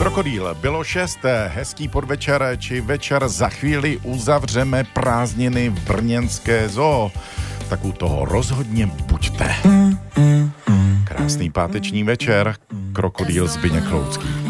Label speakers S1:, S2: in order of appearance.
S1: Krokodýl, bylo 6, hezký podvečer či večer, za chvíli uzavřeme prázdniny v brněnské zoo. Tak u toho rozhodně buďte. Krásný páteční večer, Krokodýl Zbyněk Loucký.